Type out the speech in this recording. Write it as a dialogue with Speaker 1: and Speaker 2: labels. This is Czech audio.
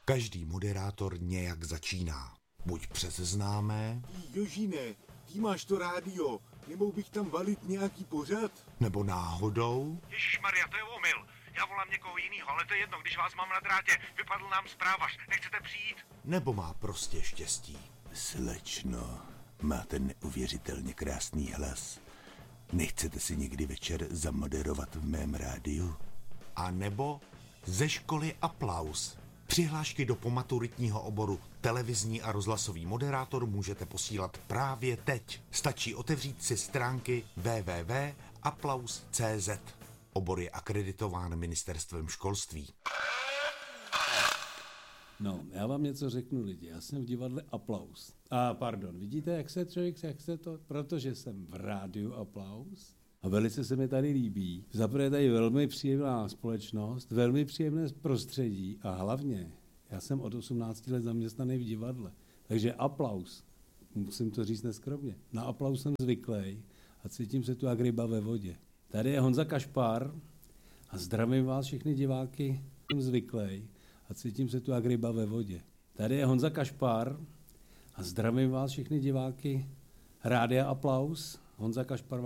Speaker 1: Každý moderátor nějak začíná. Buď přes známé,
Speaker 2: Jožine, ty máš to rádio, nemohl bych tam valit nějaký pořad?
Speaker 1: nebo náhodou,
Speaker 3: Ježišmarja, to je omyl. Já volám někoho jinýho, ale to je jedno, když vás mám na drátě. Vypadl nám zprávař, nechcete přijít?
Speaker 1: nebo má prostě štěstí.
Speaker 4: Slečno, máte neuvěřitelně krásný hlas. Nechcete si někdy večer zamoderovat v mém rádiu?
Speaker 1: A nebo ze školy Aplaus. Přihlášky do pomaturitního oboru televizní a rozhlasový moderátor můžete posílat právě teď. Stačí otevřít si stránky www.applaus.cz. Obor je akreditován ministerstvem školství.
Speaker 5: No, já vám něco řeknu, lidi. Já jsem v divadle Aplaus. Vidíte, jak se to... Protože jsem v rádiu Aplaus a velice se mi tady líbí. Zaprvé je tady velmi příjemná společnost, velmi příjemné prostředí a hlavně já jsem od 18 let zaměstnaný v divadle. Takže Aplaus, musím to říct neskromně, na Aplaus jsem zvyklý a cítím se tu jak ryba ve vodě. Tady je Honza Kašpar a zdravím vás všechny diváky, jsem zvyklý a cítím se tu jak ryba ve vodě. Tady je Honza Kašpar a zdravím vás všechny diváky Rádia Aplaus. Honza Kašpar